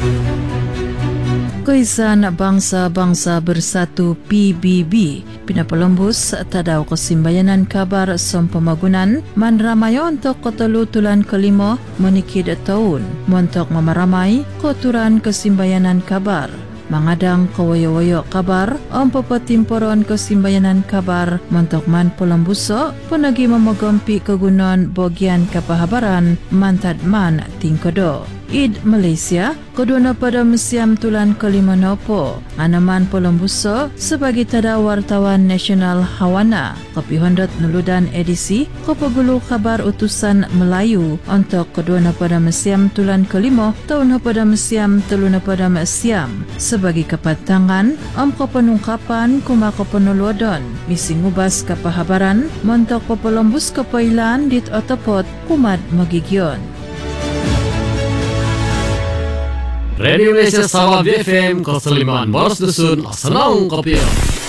Kuisan Bangsa-Bangsa Bersatu PBB pinapalembus tadaw kesimbayanan kabar som pemagunan manramayo untuk ketulutulan kelima menikid tahun montok memaramai koturan kesimbayanan kabar mangadang kawayo-wayo kabar pepatimporon kesimbayanan kabar montok man pelembuso penagi memegampi kegunaan bagian kepahabaran mantad man tingkodo Id Malaysia kedua pada Museum Tulan Kelima Nopo anaman pelembuso sebagai tada wartawan nasional Hawana kopi hondat nuludan edisi kopagulu kabar utusan Melayu untuk kedua pada Museum Tulan Kelima tahun pada Museum Teluna pada Museum sebagai kepatangan penungkapan kumako penulodon misi ngubas kepahabaran montok pelembus kepailan dit otopot kumat magigion. Radio Malaysia Sabah BFM 05 Boros Dusun Senang Kopiah.